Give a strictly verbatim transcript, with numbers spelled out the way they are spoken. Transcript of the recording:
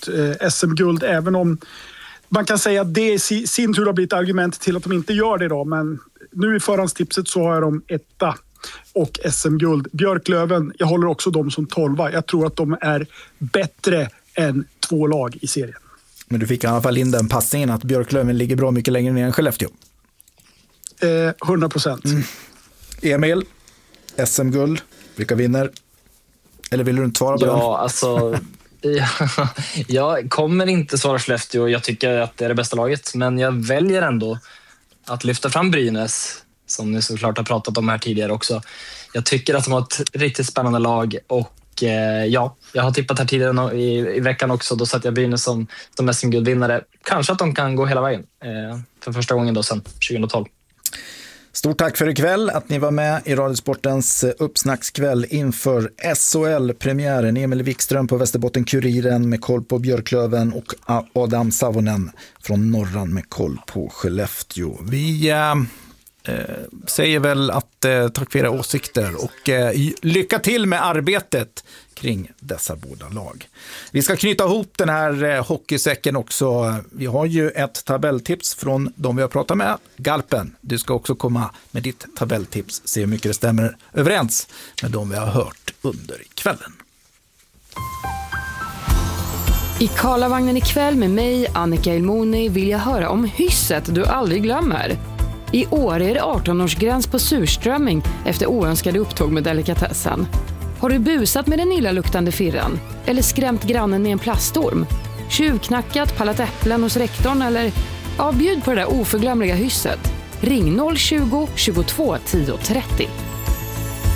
mot eh, S M-guld, även om man kan säga att det i sin tur har blivit argument till att de inte gör det då. Men nu i förhandstipset så har jag dem etta och S M-guld. Björklöven, jag håller också dem som tolva. Jag tror att de är bättre än två lag i serien. Men du fick i alla fall in den passningen att Björklöven ligger bra mycket längre ner än Skellefteå. Eh, hundra procent. Mm. Emil, S M-guld, vilka vinner? Eller vill du inte svara på ja, den? Ja, alltså... jag kommer inte svara Skellefteå. Jag tycker att det är det bästa laget. Men jag väljer ändå att lyfta fram Brynäs, som ni såklart har pratat om här tidigare också. Jag tycker att de har ett riktigt spännande lag. Och eh, ja, jag har tippat här tidigare i, i veckan också. Då satt jag Brynäs som, som S M-guldvinnare. Kanske att de kan gå hela vägen eh, för första gången då sen tjugohundratolv. Stort tack för ikväll att ni var med i Radiosportens uppsnackskväll inför S H L-premiären. Emil Wikström på Västerbotten-Kuriren med koll på Björklöven och Adam Savonen från Norran med koll på Skellefteå. Vi äh, äh, säger väl att äh, tack för era åsikter och äh, lycka till med arbetet kring dessa båda lag. Vi ska knyta ihop den här eh, hockeysäcken också. Vi har ju ett tabelltips från de vi har pratat med. Galpen, du ska också komma med ditt tabelltips. Se hur mycket det stämmer överens med de vi har hört under kvällen. I Karlavagnen ikväll med mig, Annika Ilmoni, vill jag höra om hysset du aldrig glömmer. I år är det arton-årsgräns på surströmming efter oönskade upptåg med delikatessen. Har du busat med den illaluktande firran? Eller skrämt grannen med en plastorm? Tjuvknackat, pallat äpplen hos rektorn eller... Ja, bjud på det där oförglömliga hysset. Ring noll tjugo, tjugotvå, tio trettio.